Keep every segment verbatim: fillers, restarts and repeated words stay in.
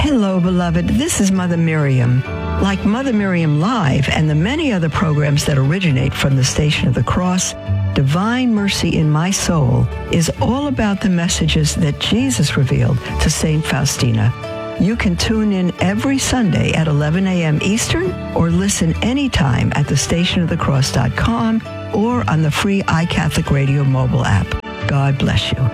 Hello, beloved. This is Mother Miriam. Like Mother Miriam Live and the many other programs that originate from the Station of the Cross, Divine Mercy in My Soul is all about the messages that Jesus revealed to Saint Faustina. You can tune in every Sunday at eleven a.m. Eastern or listen anytime at the station of the cross dot com or on the free iCatholic Radio mobile app. God bless you.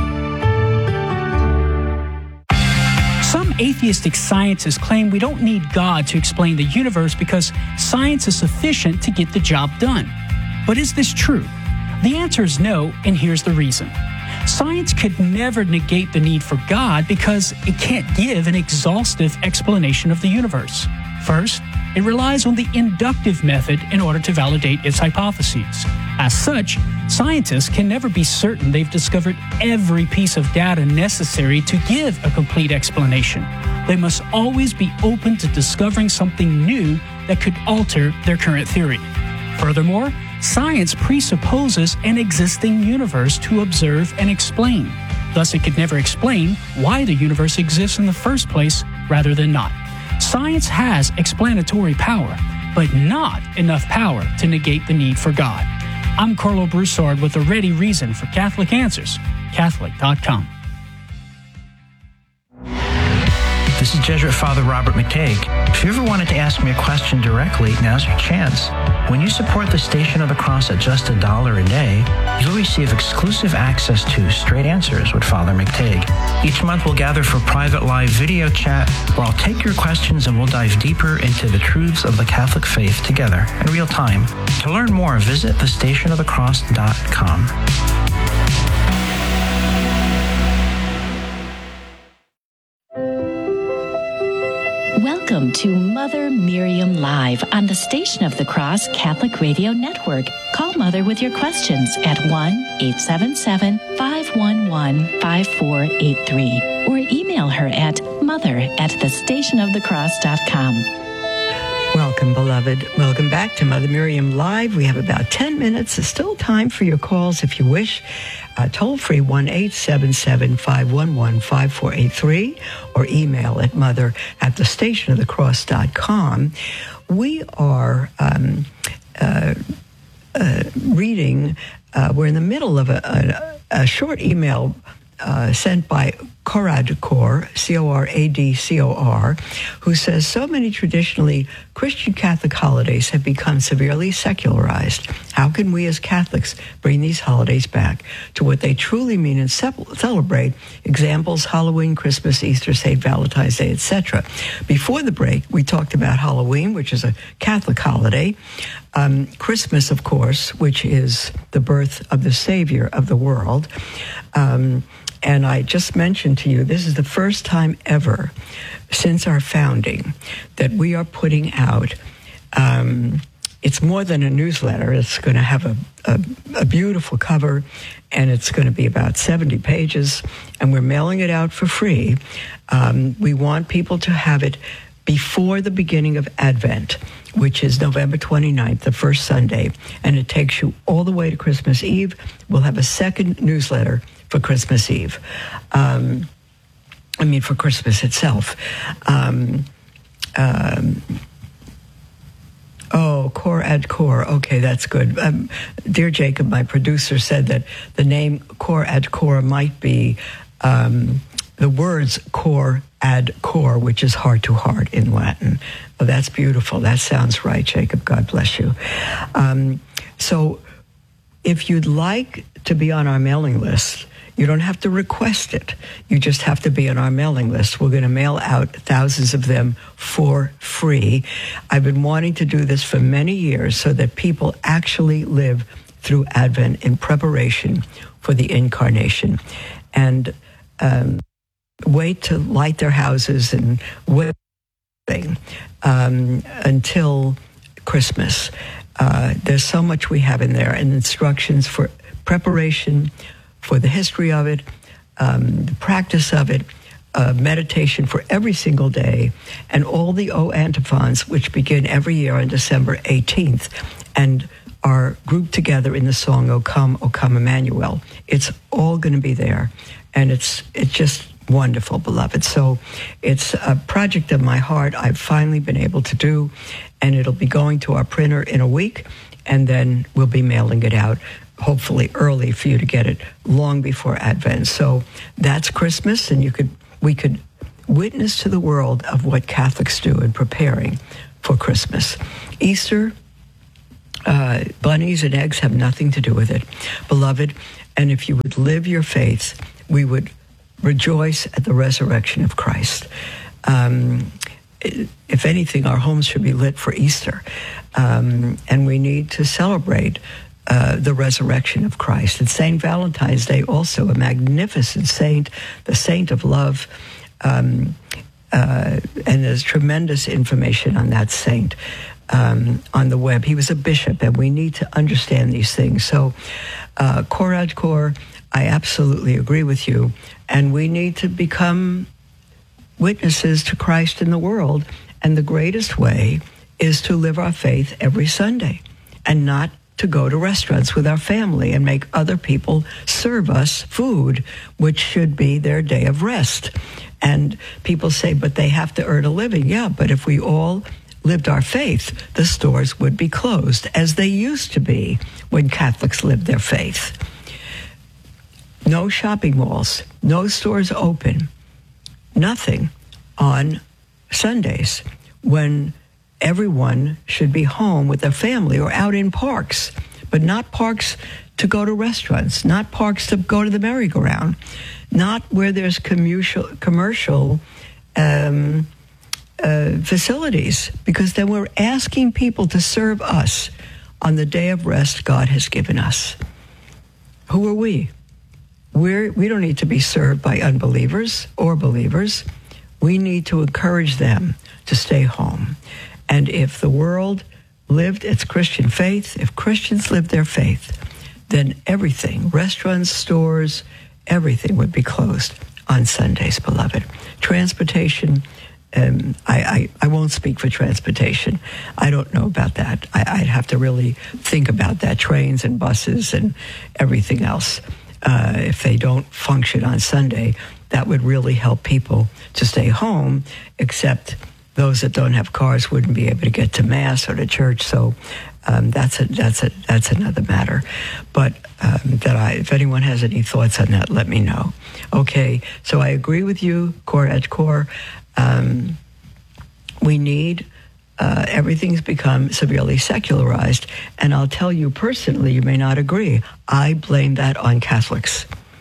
Some atheistic scientists claim we don't need God to explain the universe because science is sufficient to get the job done. But is this true? The answer is no, and here's the reason. Science could never negate the need for God because it can't give an exhaustive explanation of the universe. First, it relies on the inductive method in order to validate its hypotheses. As such, scientists can never be certain they've discovered every piece of data necessary to give a complete explanation. They must always be open to discovering something new that could alter their current theory. Furthermore, science presupposes an existing universe to observe and explain. Thus, it could never explain why the universe exists in the first place rather than not. Science has explanatory power, but not enough power to negate the need for God. I'm Carlo Broussard with a ready reason for Catholic Answers, Catholic dot com. This is Jesuit Father Robert McTague. If you ever wanted to ask me a question directly, now's your chance. When you support the Station of the Cross at just a dollar a day, you'll receive exclusive access to Straight Answers with Father McTague. Each month we'll gather for private live video chat where I'll take your questions and we'll dive deeper into the truths of the Catholic faith together in real time. To learn more, visit the station of the cross dot com. Welcome to Mother Miriam Live on the Station of the Cross Catholic Radio Network. Call Mother with your questions at one eight seven seven, five one one, five four eight three or email her at mother at the station of the cross dot com. Welcome, beloved. Welcome back to Mother Miriam Live. We have about ten minutes. There's still time for your calls if you wish. Uh, toll free one eight seven seven, five one one, five four eight three or email at mother at the station of the cross dot com. We are um, uh, uh, reading, uh, we're in the middle of a, a, a short email uh, sent by Corad Cor, C O R A D C O R, who says, so many traditionally Christian Catholic holidays have become severely secularized. How can we as Catholics bring these holidays back to what they truly mean and ce- celebrate? Examples, Halloween, Christmas, Easter, Saint Valentine's Day, et cetera. Before the break, we talked about Halloween, which is a Catholic holiday. Um, Christmas, of course, which is the birth of the Savior of the world. Um, And I just mentioned to you, this is the first time ever since our founding that we are putting out, um, it's more than a newsletter. It's going to have a, a, a beautiful cover, and it's going to be about seventy pages, and we're mailing it out for free. Um, we want people to have it before the beginning of Advent, which is November twenty-ninth, the first Sunday, and it takes you all the way to Christmas Eve. We'll have a second newsletter for Christmas Eve. Um, I mean, for Christmas itself. Um, um, oh, Cor ad Cor. Okay, that's good. Um, Dear Jacob, my producer, said that the name Cor ad Cor might be um, the words cor ad cor, which is heart to heart in Latin. Oh, that's beautiful. That sounds right, Jacob. God bless you. Um, so if you'd like to be on our mailing list, you don't have to request it. You just have to be on our mailing list. We're going to mail out thousands of them for free. I've been wanting to do this for many years so that people actually live through Advent in preparation for the Incarnation and um, wait to light their houses and wait um, until Christmas. Uh, there's so much we have in there, and instructions for preparation, for the history of it, um, the practice of it, uh, meditation for every single day, and all the O antiphons, which begin every year on December eighteenth, and are grouped together in the song, O Come, O Come, Emmanuel. It's all going to be there, and it's it just wonderful, beloved. So it's a project of my heart I've finally been able to do, and it'll be going to our printer in a week, and then we'll be mailing it out, hopefully early for you to get it long before Advent. So that's Christmas, and you could we could witness to the world of what Catholics do in preparing for Christmas. Easter, uh, bunnies and eggs have nothing to do with it, beloved. And if you would live your faith, we would rejoice at the resurrection of Christ. Um, if anything, our homes should be lit for Easter. Um, and we need to celebrate uh, the resurrection of Christ. And Saint Valentine's Day, also a magnificent saint, the saint of love. Um, uh, and there's tremendous information on that saint um, on the web. He was a bishop, and we need to understand these things. So, uh, Cor ad Cor, I absolutely agree with you. And we need to become witnesses to Christ in the world. And the greatest way is to live our faith every Sunday and not to go to restaurants with our family and make other people serve us food, which should be their day of rest. And people say, but they have to earn a living. Yeah, but if we all lived our faith, the stores would be closed, as they used to be when Catholics lived their faith. No shopping malls, no stores open, nothing on Sundays when everyone should be home with their family or out in parks, but not parks to go to restaurants, not parks to go to the merry-go-round, not where there's commercial, commercial um, uh, facilities, because then we're asking people to serve us on the day of rest God has given us. Who are we? We're, we don't need to be served by unbelievers or believers. We need to encourage them to stay home. And if the world lived its Christian faith, if Christians lived their faith, then everything, restaurants, stores, everything would be closed on Sundays, beloved. Transportation, um, I, I, I won't speak for transportation. I don't know about that. I, I'd have to really think about that, trains and buses and everything else. Uh, if they don't function on Sunday, that would really help people to stay home, except those that don't have cars wouldn't be able to get to Mass or to church. So um, that's a that's a that's another matter. But um, that I, if anyone has any thoughts on that, let me know. Okay, so I agree with you, Cor ad Cor. Um, we need. Uh, everything's become severely secularized. And I'll tell you personally, you may not agree, I blame that on Catholics.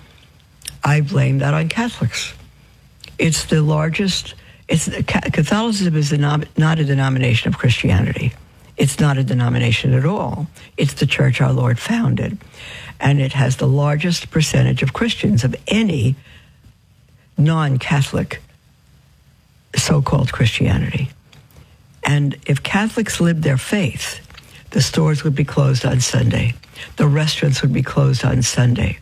I blame that on Catholics. It's the largest, it's Catholicism is not a denomination of Christianity. It's not a denomination at all. It's the church our Lord founded. And it has the largest percentage of Christians of any non-Catholic so-called Christianity. And if Catholics lived their faith, the stores would be closed on Sunday. The restaurants would be closed on Sunday.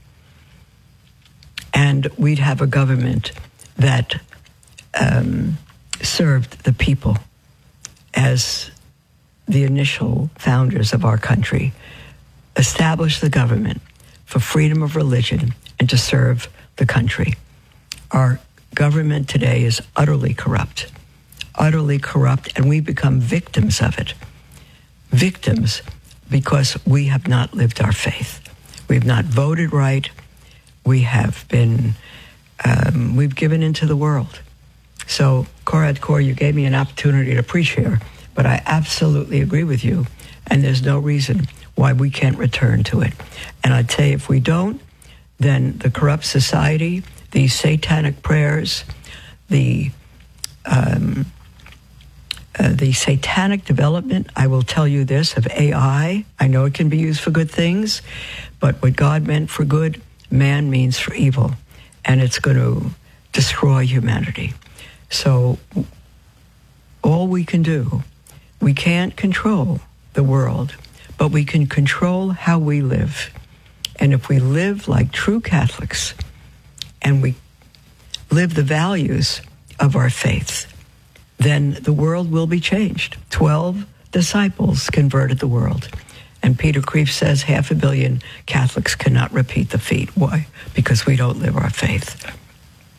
And we'd have a government that um, served the people as the initial founders of our country established the government for freedom of religion and to serve the country. Our government today is utterly corrupt. utterly corrupt, and we become victims of it. Victims because we have not lived our faith. We've not voted right. We have been, um, we've given into the world. So, Cor ad Cor, you gave me an opportunity to preach here, but I absolutely agree with you, and there's no reason why we can't return to it. And I'd say if we don't, then the corrupt society, these satanic prayers, the um, Uh, the satanic development, I will tell you this, of A I, I know it can be used for good things, but what God meant for good, man means for evil, and it's going to destroy humanity. So all we can do, we can't control the world, but we can control how we live. And if we live like true Catholics, and we live the values of our faith, then the world will be changed. Twelve disciples converted the world. And Peter Kreeft says half a billion Catholics cannot repeat the feat. Why? Because we don't live our faith.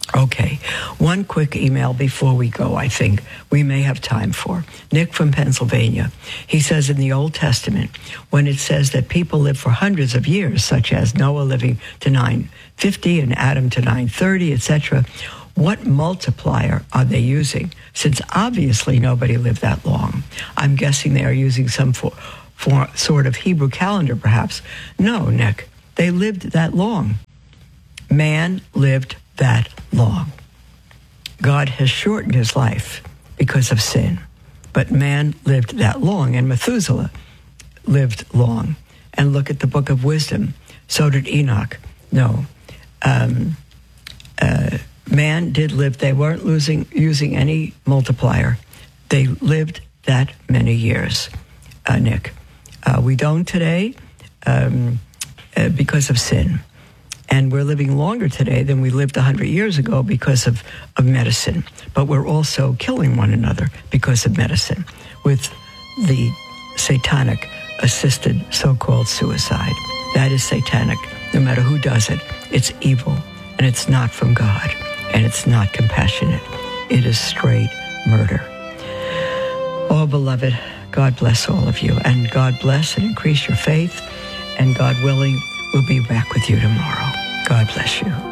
Okay, one quick email before we go, I think we may have time for. Nick from Pennsylvania. He says in the Old Testament, when it says that people live for hundreds of years, such as Noah living to nine fifty and Adam to nine thirty, et cetera, what multiplier are they using? Since obviously nobody lived that long. I'm guessing they are using some for, for sort of Hebrew calendar, perhaps. No, Nick, they lived that long. Man lived that long. God has shortened his life because of sin, but man lived that long, and Methuselah lived long. And look at the book of wisdom. So did Enoch. No. Um, uh, man did live. They weren't losing, using any multiplier. They lived that many years, uh, Nick. Uh, we don't today um, uh, because of sin. And we're living longer today than we lived one hundred years ago because of, of medicine. But we're also killing one another because of medicine with the satanic-assisted so-called suicide. That is satanic. No matter who does it, it's evil, and it's not from God, and it's not compassionate. It is straight murder. Oh, beloved, God bless all of you, and God bless and increase your faith, and God willing, we'll be back with you tomorrow. God bless you.